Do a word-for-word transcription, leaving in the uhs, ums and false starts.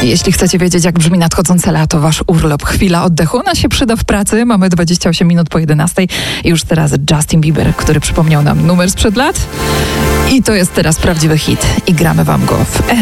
Jeśli chcecie wiedzieć, jak brzmi nadchodzące lato, wasz urlop, chwila oddechu, ona się przyda w pracy. Mamy dwadzieścia osiem minut po jedenastej. I już teraz Justin Bieber, który przypomniał nam numer sprzed lat. I to jest teraz prawdziwy hit. I gramy wam go w